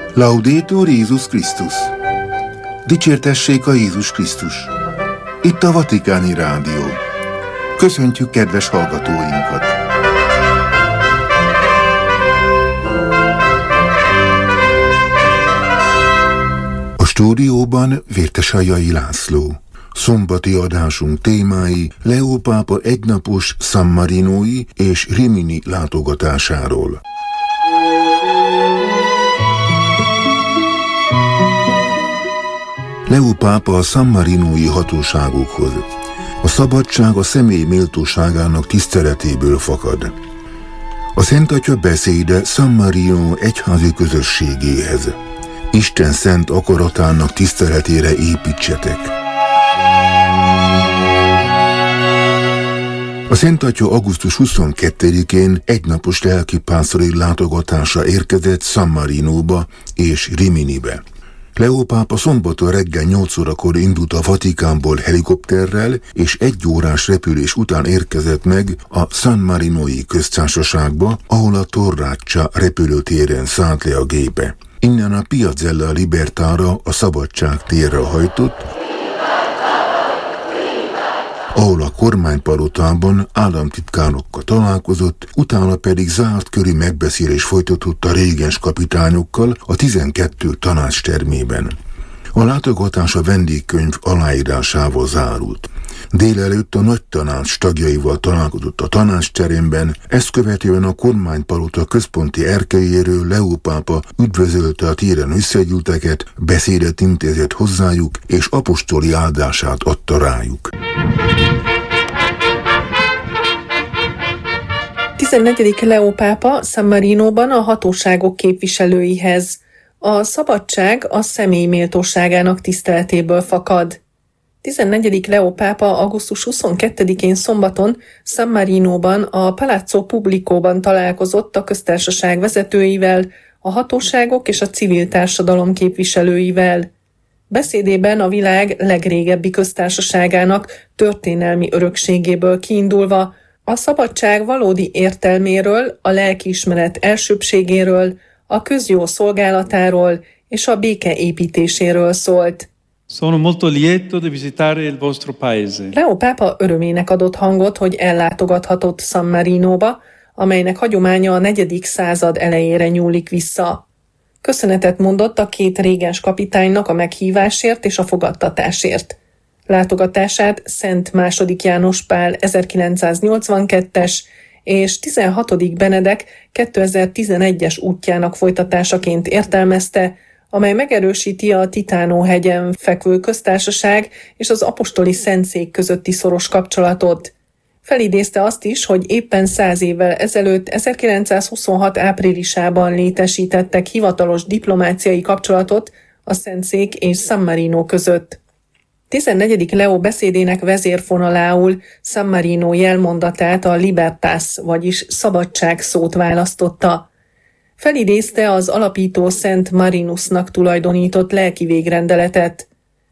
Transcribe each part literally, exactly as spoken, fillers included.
Laudetur Jézus Krisztus! Dicsértessék a Jézus Krisztus! Itt a Vatikáni Rádió. Köszöntjük kedves hallgatóinkat! A stúdióban Vértesajai László. Szombati adásunk témái Leó pápa egynapos San Marinói és Rimini látogatásáról. Leó pápa a San Marinói hatóságokhoz. A szabadság a személy méltóságának tiszteletéből fakad. A Szent Atya beszéde San Marino egyházi közösségéhez. Isten szent akaratának tiszteletére építsetek. A Szent Atya augusztus huszonkettedikén egynapos lelkipásztori látogatásra érkezett San Marinóba és Riminibe. Leó pápa szombaton reggel nyolc órakor indult a Vatikánból helikopterrel, és egy órás repülés után érkezett meg a San Marinói köztársaságba, ahol a Torraccia repülőtéren szállt le a gépe. Innen a Piazzella Libertára, a Szabadság térre hajtott, ahol a kormánypalotában államtitkárokkal találkozott, utána pedig zárt körű megbeszélés folytatott a régens kapitányokkal a tizenkettő tanácstermében. A látogatás a vendégkönyv aláírásával zárult. Délelőtt a nagy tanács tagjaival találkozott a tanácsteremben, ezt követően a kormánypalota központi erkelyéről Leó pápa üdvözölte a téren összegyűlteket, beszédet intézett hozzájuk, és apostoli áldását adta rájuk. tizennegyedik Leó pápa San Marinóban a hatóságok képviselőihez. A szabadság a személy méltóságának tiszteletéből fakad. tizennegyedik Leó pápa augusztus huszonkettedikén szombaton San Marinóban a Palazzo Publicóban találkozott a köztársaság vezetőivel, a hatóságok és a civil társadalom képviselőivel. Beszédében a világ legrégebbi köztársaságának történelmi örökségéből kiindulva a szabadság valódi értelméről, a lelkiismeret elsőbbségéről, a közjó szolgálatáról és a béke építéséről szólt. Sono molto lieto di visitare il vostro paese. Leó pápa örömének adott hangot, hogy ellátogathatott San Marinóba, amelynek hagyománya a negyedik század elejére nyúlik vissza. Köszönetet mondott a két régens kapitánynak a meghívásért és a fogadtatásért. Látogatását Szent második János Pál ezerkilencszáznyolcvankettes és tizenhatodik Benedek kétezer-tizenegyes útjának folytatásaként értelmezte, amely megerősíti a Titano-hegyen fekvő köztársaság és az apostoli szentszék közötti szoros kapcsolatot. Felidézte azt is, hogy éppen száz évvel ezelőtt ezerkilencszázhuszonhat áprilisában létesítettek hivatalos diplomáciai kapcsolatot a szentszék és San Marino között. tizennegyedik Leó beszédének vezérfonalául San Marino jelmondatát, a libertas, vagyis szabadság szót választotta. Felidézte az alapító Szent Marinusnak tulajdonított lelki végrendeletet.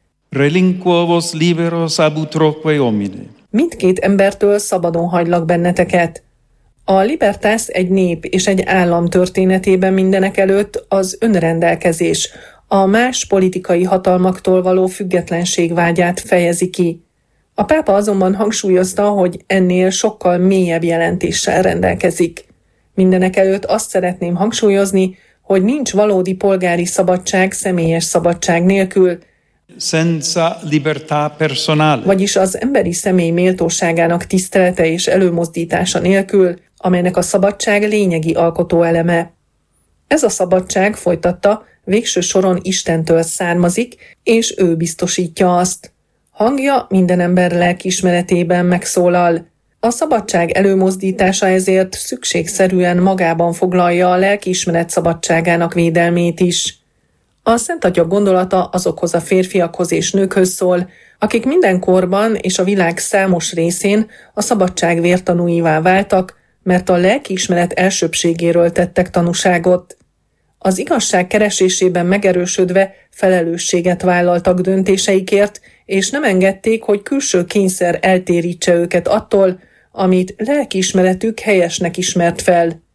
Relinquo vos liberos ab utroque homine. Mindkét embertől szabadon hagylak benneteket. A libertas egy nép és egy állam történetében mindenek előtt az önrendelkezés, a más politikai hatalmaktól való függetlenség vágyát fejezi ki. A pápa azonban hangsúlyozta, hogy ennél sokkal mélyebb jelentéssel rendelkezik. Mindenek előtt azt szeretném hangsúlyozni, hogy nincs valódi polgári szabadság személyes szabadság nélkül, Senza libertà personale. Vagyis az emberi személy méltóságának tisztelete és előmozdítása nélkül, amelynek a szabadság lényegi alkotóeleme. Ez a szabadság, folytatta, végső soron Istentől származik, és ő biztosítja azt. Hangja minden ember lelkiismeretében megszólal. A szabadság előmozdítása ezért szükségszerűen magában foglalja a lelkiismeret szabadságának védelmét is. A Szent Atya gondolata azokhoz a férfiakhoz és nőkhöz szól, akik minden korban és a világ számos részén a szabadság vértanúivá váltak, mert a lelkiismeret elsőbbségéről tettek tanúságot. Az igazság keresésében megerősödve felelősséget vállaltak döntéseikért, és nem engedték, hogy külső kényszer eltérítse őket attól, amit lelkiismeretük helyesnek ismert fel.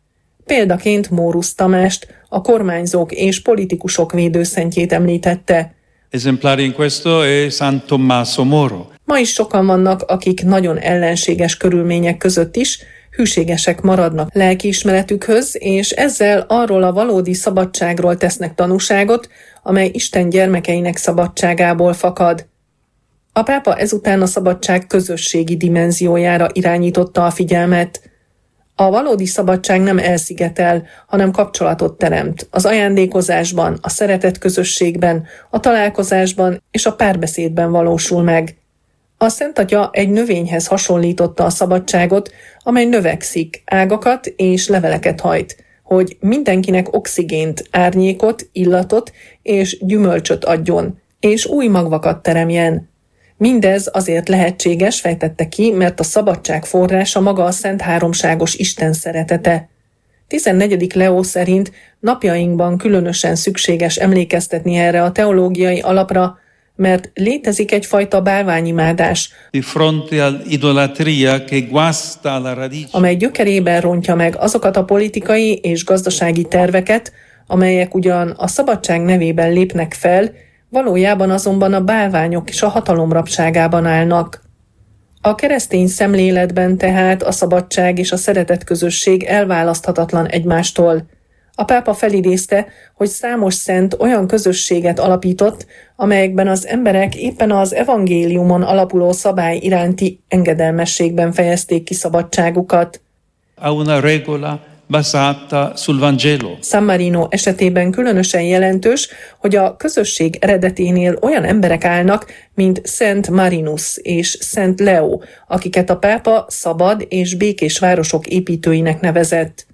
Példaként Mórusz Tamást, a kormányzók és politikusok védőszentjét említette. Esemplare in questo è San Tommaso Moro. Ma is sokan vannak, akik nagyon ellenséges körülmények között is hűségesek maradnak lelkiismeretükhöz, és ezzel arról a valódi szabadságról tesznek tanúságot, amely Isten gyermekeinek szabadságából fakad. A pápa ezután a szabadság közösségi dimenziójára irányította a figyelmet. A valódi szabadság nem elszigetel, hanem kapcsolatot teremt az ajándékozásban, a szeretet közösségben, a találkozásban és a párbeszédben valósul meg. A Szent Atya egy növényhez hasonlította a szabadságot, amely növekszik, ágakat és leveleket hajt, hogy mindenkinek oxigént, árnyékot, illatot és gyümölcsöt adjon, és új magvakat teremjen. Mindez azért lehetséges, fejtette ki, mert a szabadság forrása maga a Szent Háromságos Isten szeretete. tizennegyedik Leó szerint napjainkban különösen szükséges emlékeztetni erre a teológiai alapra, mert létezik egyfajta bálványimádás, Di fronte all'idolatria che guasta alla radice. amely gyökerében rontja meg azokat a politikai és gazdasági terveket, amelyek ugyan a szabadság nevében lépnek fel, valójában azonban a bálványok és a hatalom rabságában állnak. A keresztény szemléletben tehát a szabadság és a szeretet közösség elválaszthatatlan egymástól. A pápa felidézte, hogy számos szent olyan közösséget alapított, amelyekben az emberek éppen az evangéliumon alapuló szabály iránti engedelmességben fejezték ki szabadságukat. A una regola basata sul Vangelo. San Marino esetében különösen jelentős, hogy a közösség eredeténél olyan emberek állnak, mint Szent Marinus és Szent Leo, akiket a pápa szabad és békés városok építőinek nevezett.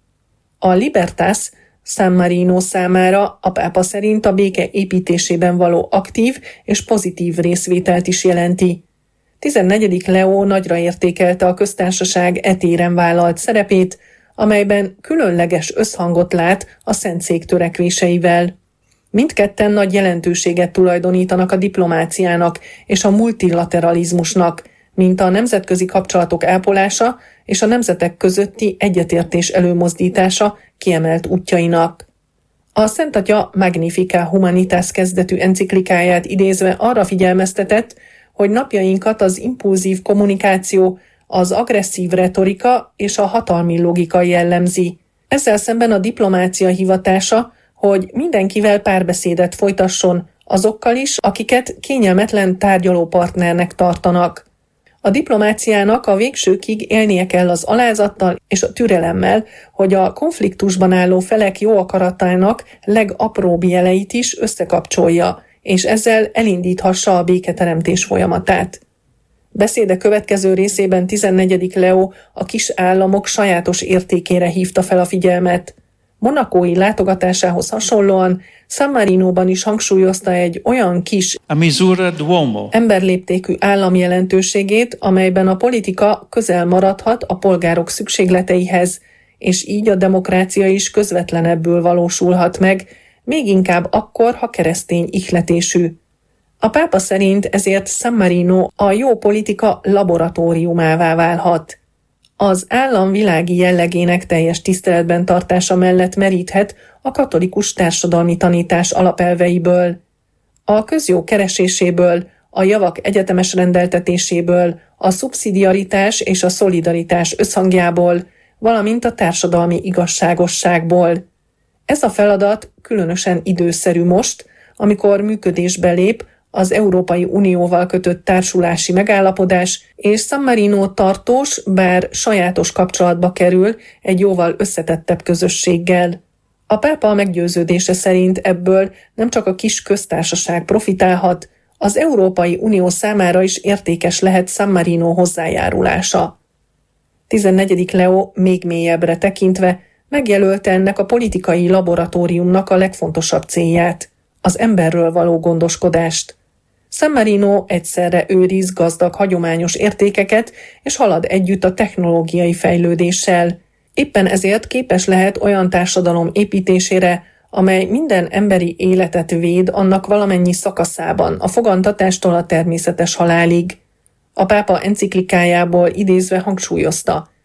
A Libertas San Marino számára a pápa szerint a béke építésében való aktív és pozitív részvételt is jelenti. tizennegyedik Leó nagyra értékelte a köztársaság e téren vállalt szerepét, amelyben különleges összhangot lát a Szentszék törekvéseivel. Mindketten nagy jelentőséget tulajdonítanak a diplomáciának és a multilateralizmusnak, mint a nemzetközi kapcsolatok ápolása és a nemzetek közötti egyetértés előmozdítása kiemelt útjainak. A Szent Atya Magnificat Humanitas kezdetű enciklikáját idézve arra figyelmeztetett, hogy napjainkat az impulzív kommunikáció, az agresszív retorika és a hatalmi logika jellemzi. Ezzel szemben a diplomácia hivatása, hogy mindenkivel párbeszédet folytasson, azokkal is, akiket kényelmetlen tárgyalópartnernek tartanak. A diplomáciának a végsőkig élnie kell az alázattal és a türelemmel, hogy a konfliktusban álló felek jó akaratának legapróbb jeleit is összekapcsolja, és ezzel elindíthassa a béketeremtés folyamatát. Beszéde következő részében tizennegyedik Leó a kis államok sajátos értékére hívta fel a figyelmet. Monacói látogatásához hasonlóan San Marinóban is hangsúlyozta egy olyan kis, A misura d'uomo. emberléptékű állam jelentőségét, amelyben a politika közel maradhat a polgárok szükségleteihez, és így a demokrácia is közvetlenebbül valósulhat meg, még inkább akkor, ha keresztény ihletésű. A pápa szerint ezért San Marino a jó politika laboratóriumává válhat. Az állam világi jellegének teljes tiszteletben tartása mellett meríthet a katolikus társadalmi tanítás alapelveiből. A közjó kereséséből, a javak egyetemes rendeltetéséből, a szubszidiaritás és a szolidaritás összhangjából, valamint a társadalmi igazságosságból. Ez a feladat különösen időszerű most, amikor működésbe lép az Európai Unióval kötött társulási megállapodás, és San Marino tartós, bár sajátos kapcsolatba kerül egy jóval összetettebb közösséggel. A pápa meggyőződése szerint ebből nem csak a kis köztársaság profitálhat, az Európai Unió számára is értékes lehet San Marino hozzájárulása. tizennegyedik Leó még mélyebbre tekintve megjelölte ennek a politikai laboratóriumnak a legfontosabb célját, az emberről való gondoskodást. San Marino egyszerre őriz gazdag hagyományos értékeket, és halad együtt a technológiai fejlődéssel. Éppen ezért képes lehet olyan társadalom építésére, amely minden emberi életet véd annak valamennyi szakaszában, a fogantatástól a természetes halálig. A pápa enciklikájából idézve hangsúlyozta: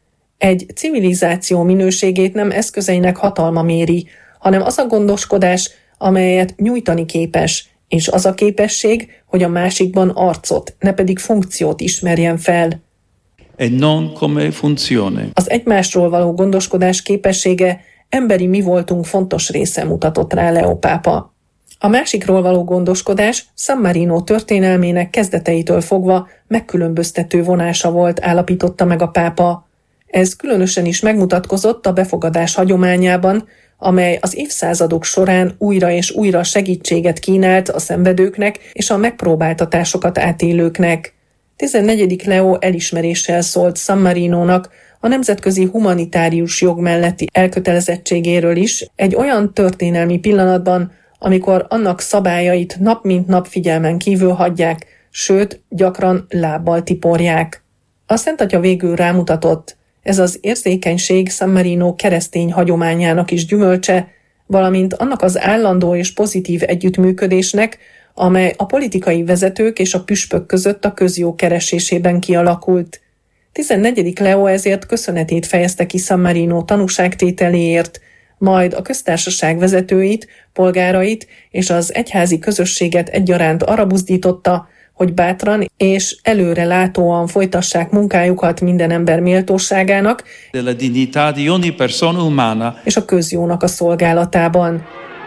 Egy civilizáció minőségét nem eszközeinek hatalma méri, hanem az a gondoskodás, amelyet nyújtani képes, és az a képesség, hogy a másikban arcot, ne pedig funkciót ismerjen fel. E non come funzione. Az egymásról való gondoskodás képessége emberi mi voltunk fontos része, mutatott rá Leó pápa. A másikról való gondoskodás San Marino történelmének kezdeteitől fogva megkülönböztető vonása volt, állapította meg a pápa. Ez különösen is megmutatkozott a befogadás hagyományában, amely az évszázadok során újra és újra segítséget kínált a szenvedőknek és a megpróbáltatásokat átélőknek. tizennegyedik Leó elismeréssel szólt San Marinónak a nemzetközi humanitárius jog melletti elkötelezettségéről is egy olyan történelmi pillanatban, amikor annak szabályait nap mint nap figyelmen kívül hagyják, sőt, gyakran lábbal tiporják. A Szentatya végül rámutatott, ez az érzékenység San Marino keresztény hagyományának is gyümölcse, valamint annak az állandó és pozitív együttműködésnek, amely a politikai vezetők és a püspök között a közjó keresésében kialakult. tizennegyedik Leó ezért köszönetét fejezte ki San Marino tanúságtételéért, majd a köztársaság vezetőit, polgárait és az egyházi közösséget egyaránt arra buzdította, hogy bátran és előre látóan folytassák munkájukat minden ember méltóságának Della dignità di ogni persona umana. És a közjónak a szolgálatában.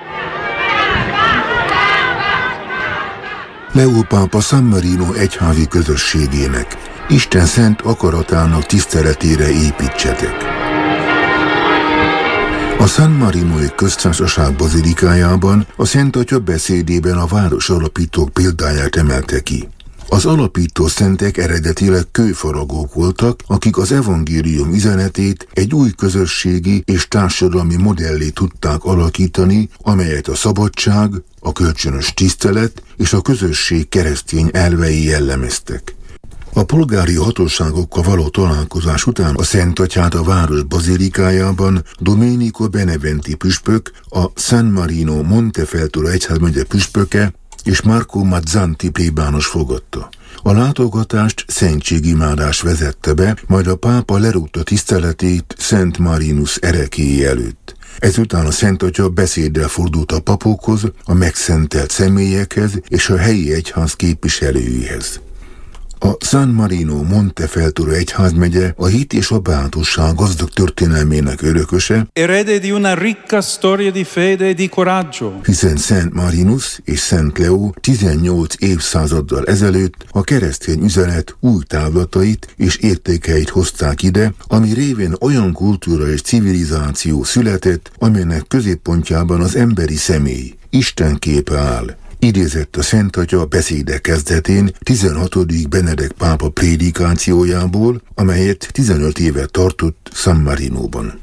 Leó pápa San Marino egyházi közösségének, Isten szent akaratának tiszteletére építsetek. A San Marinói köztársaság bazilikájában a Szentatya beszédében a város alapítók példáját emelte ki. Az alapító szentek eredetileg kőfaragók voltak, akik az evangélium üzenetét egy új közösségi és társadalmi modellé tudták alakítani, amelyet a szabadság, a kölcsönös tisztelet és a közösség keresztény elvei jellemeztek. A polgári hatóságokkal való találkozás után a Szentatyát a város bazilikájában Domenico Beneventi püspök, a San Marino Montefeltro egyházmegye püspöke és Marco Mazzanti plébános fogadta. A látogatást szentségimádás vezette be, majd a pápa lerúgta tiszteletét Szent Marinus erekéi előtt. Ezután a Szentatya beszéddel fordult a papokhoz, a megszentelt személyekhez és a helyi egyház képviselőihez. A San Marino Montefeltro egyházmegye a hit és a bátorság gazdag történelmének örököse, Erede di una ricca storia di fede e di coraggio. Hiszen Szent Marinus és Szent Leó tizennyolc évszázaddal ezelőtt a keresztény üzenet új távlatait és értékeit hozták ide, ami révén olyan kultúra és civilizáció született, amelynek középpontjában az emberi személy, Isten képe áll. Idézett a Szentatya beszéde kezdetén tizenhatodik Benedek pápa prédikációjából, amelyet tizenöt éve tartott San Marinóban.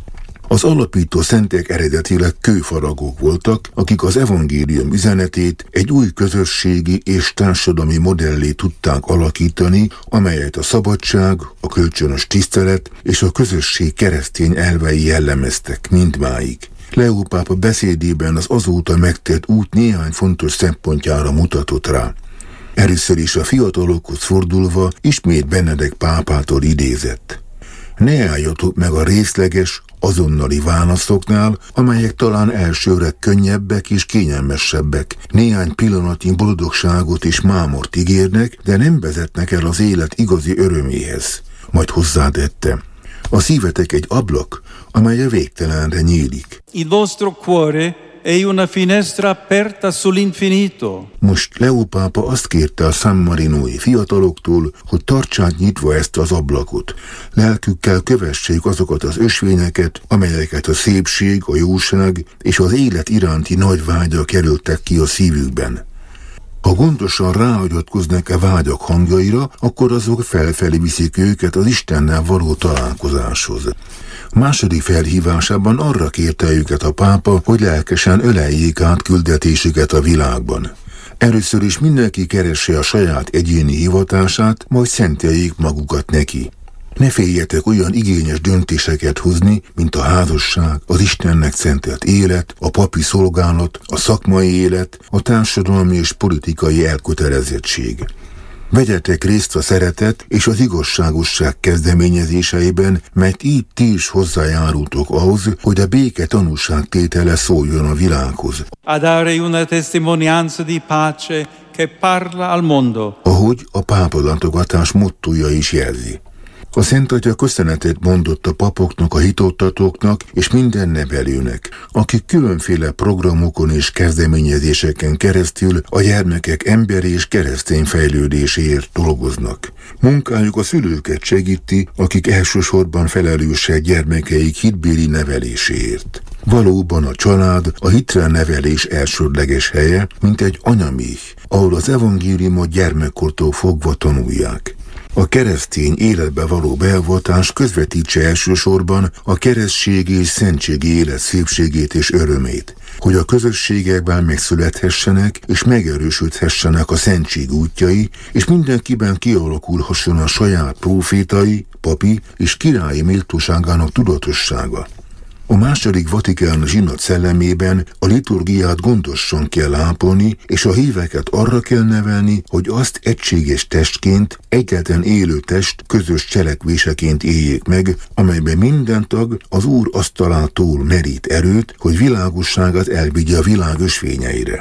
Az alapító szentek eredetileg kőfaragók voltak, akik az evangélium üzenetét egy új közösségi és társadalmi modellé tudták alakítani, amelyet a szabadság, a kölcsönös tisztelet és a közösség keresztény elvei jellemeztek mindmáig. Leó pápa beszédében az azóta megtett út néhány fontos szempontjára mutatott rá. Először is a fiatalokhoz fordulva ismét Benedek pápától idézett. Ne álljatok meg a részleges, azonnali válaszoknál, amelyek talán elsőre könnyebbek és kényelmesebbek, néhány pillanatnyi boldogságot és mámort ígérnek, de nem vezetnek el az élet igazi öröméhez. Majd hozzátette. A szívetek egy ablak, amely a végtelenre nyílik. Il vostro cuore è una finestra aperta sull'infinito. Most Leó pápa azt kérte a San Marinói fiataloktól, hogy tartsák nyitva ezt az ablakot. Lelkükkel kövessék azokat az ösvényeket, amelyeket a szépség, a jóság és az élet iránti nagy vágyak kerültek ki a szívükben. Ha gondosan ráhagyatkoznak a vágyak hangjaira, akkor azok felfelé viszik őket az Istennel való találkozáshoz. Második felhívásában arra kérte őket a pápa, hogy lelkesen öleljék át küldetésüket a világban. Először is mindenki keresse a saját egyéni hivatását, majd szenteljék magukat neki. Ne féljetek olyan igényes döntéseket hozni, mint a házasság, az Istennek szentelt élet, a papi szolgálat, a szakmai élet, a társadalmi és politikai elkötelezettség. Vegyetek részt a szeretet és az igazságosság kezdeményezéseiben, mert így ti is hozzájárultok ahhoz, hogy a béke tanúságtétele szóljon a világhoz. A dare una testimonianza di pace che parla al mondo. Ahogy a pápa látogatás mottója is jelzi. A Szent Atya köszönetet mondott a papoknak, a hitoktatóknak és minden nevelőnek, akik különféle programokon és kezdeményezéseken keresztül a gyermekek emberi és keresztény fejlődéséért dolgoznak. Munkájuk a szülőket segíti, akik elsősorban felelősek gyermekeik hitbéli neveléséért. Valóban a család a hitre nevelés elsődleges helye, mint egy anyaméh, ahol az evangéliumot gyermekkortól fogva tanulják. A keresztény életbe való beavatás közvetítse elsősorban a keresztség és szentségi élet szépségét és örömét, hogy a közösségekben megszülethessenek és megerősödhessenek a szentség útjai, és mindenkiben kialakulhasson a saját prófétai, papi és királyi méltóságának tudatossága. A második Vatikán zsinat szellemében a liturgiát gondosan kell ápolni, és a híveket arra kell nevelni, hogy azt egységes testként, egyetlen élő test közös cselekvéseként éljék meg, amelyben minden tag az Úr asztalától merít erőt, hogy világosságát elvigye a világ ösvényeire.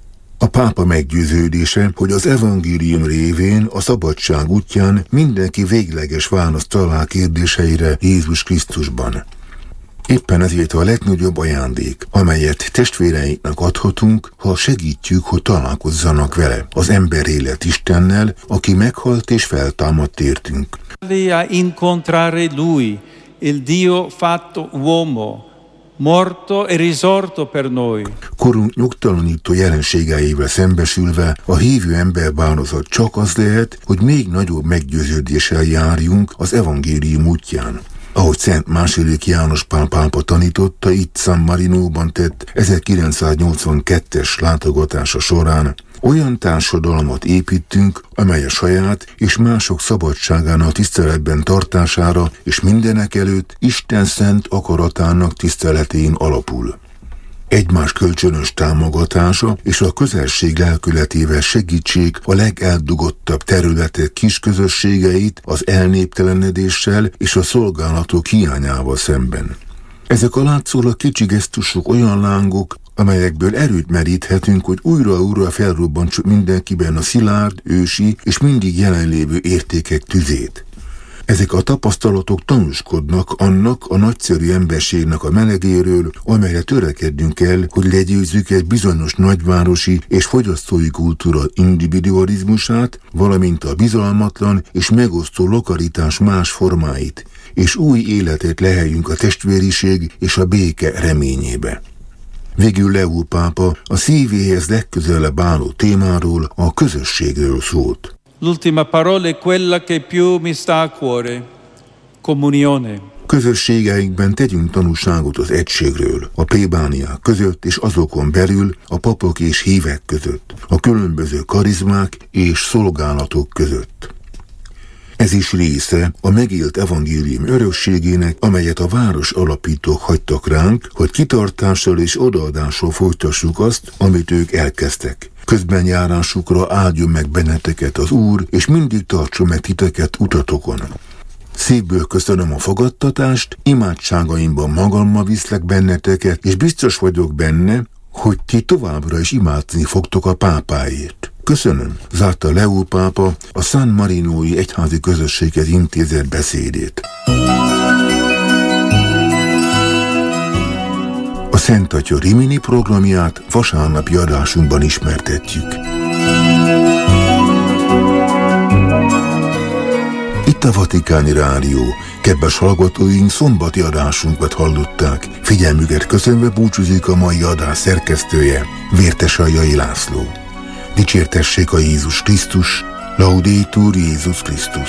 A pápa meggyőződése, hogy az evangélium révén a szabadság útján mindenki végleges választ talál kérdéseire Jézus Krisztusban. Éppen ezért a legnagyobb ajándék, amelyet testvéreinknek adhatunk, ha segítjük, hogy találkozzanak vele, az ember élet Istennel, aki meghalt és feltámadt értünk. A incontrare lui, il Dio fatto uomo, morto e risorto per noi. Korunk nyugtalanító jelenségeivel szembesülve a hívő ember válaszat csak az lehet, hogy még nagyobb meggyőződéssel járjunk az evangélium útján. Ahogy Szent második János Pál pápa tanította, itt San Marinóban tett ezerkilencszáznyolcvankettes látogatása során, olyan társadalmat építünk, amely a saját és mások szabadságának tiszteletben tartására és mindenek előtt Isten szent akaratának tiszteletén alapul. Egymás kölcsönös támogatása és a közelség lelkületével segítsék a legeldugottabb területek kisközösségeit az elnéptelenedéssel és a szolgálatok hiányával szemben. Ezek a látszólag kicsi gesztusok olyan lángok, amelyekből erőt meríthetünk, hogy újra-újra felrobbantsuk mindenkiben a szilárd, ősi és mindig jelenlévő értékek tüzét. Ezek a tapasztalatok tanúskodnak annak a nagyszerű emberségnek a melegéről, amelyre törekednünk el, hogy legyőzzük egy bizonyos nagyvárosi és fogyasztói kultúra individualizmusát, valamint a bizalmatlan és megosztó lokalitás más formáit, és új életet leheljünk a testvériség és a béke reményébe. Végül Leó pápa a szívéhez legközelebb álló témáról, a közösségről szólt. L'ultima parola è quella che più mi sta a cuore. Comunione. Közösségeinkben tegyünk tanúságot az egységről, a plébániák között és azokon belül, a papok és hívek között, a különböző karizmák és szolgálatok között. Ez is része a megélt evangélium örökségének, amelyet a város alapítók hagytak ránk, hogy kitartással és odaadással folytassuk azt, amit ők elkezdtek. Közben járásukra áldjon meg benneteket az Úr, és mindig tartson meg titeket utatokon. Szívből köszönöm a fogadtatást, imádságaimban magammal viszlek benneteket, és biztos vagyok benne, hogy ti továbbra is imádni fogtok a pápáért. Köszönöm, zárta Leó pápa a San Marinói egyházi közösséghez intézett beszédét. A Szent Atya Rimini programját vasárnapi adásunkban ismertetjük. Itt a Vatikáni Rádió. Kedves hallgatóink, szombati adásunkat hallották. Figyelmüket köszönve búcsúzik a mai adás szerkesztője, Vértes Aljai László. Dicsértessék a Jézus Krisztus, Laudetur Jézus Krisztus.